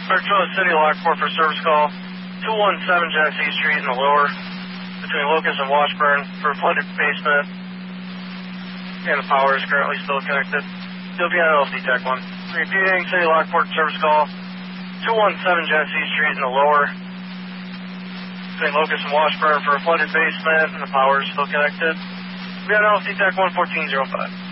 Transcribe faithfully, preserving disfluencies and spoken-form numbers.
Archula City Lockport for service call. two one seven Genesee Street in the lower, between Locust and Washburn for a flooded basement. And the power is currently still connected. You'll be on L C Tech one. Repeating, City Lockport service call. two one seven Genesee Street in the lower, between Locust and Washburn for a flooded basement, and the power is still connected. Be on L C Tech one fourteen oh five.